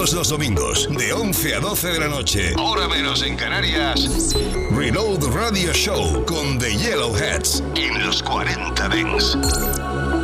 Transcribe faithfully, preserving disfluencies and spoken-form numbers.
Todos los domingos, de once a doce de la noche, hora menos en Canarias, Reload Radio Show con The Yellowheads en los cuarenta Dents.